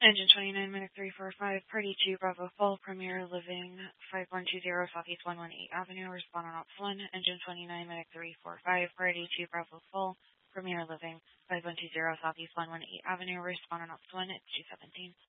Engine 29, Minute 345, Party 2, Bravo Full, Premier Living, 5120 Southeast 118 Avenue, respond on Ops 1. Engine 29, Minute 345, Party 2, Bravo Full, Premier Living, 5120 Southeast 118 Avenue, respond on Ops 1. It's 217.